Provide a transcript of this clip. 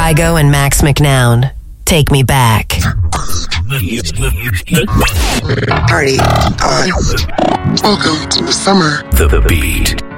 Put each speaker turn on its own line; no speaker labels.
Kygo and Max McNown. Take Me Back.
Party on. Welcome to the summer.
The Beat.